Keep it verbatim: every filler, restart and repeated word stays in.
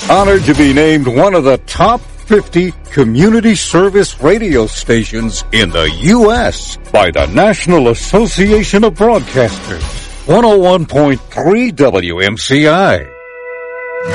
Honored to be named one of the top fifty community service radio stations in the U S by the National Association of Broadcasters. one oh one point three W M C I.